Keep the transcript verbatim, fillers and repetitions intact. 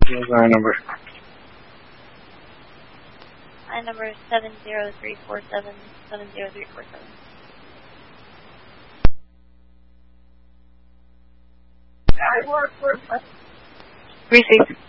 What is our number? My number is seven zero three four seven seven zero three four seven. I work for... Receive.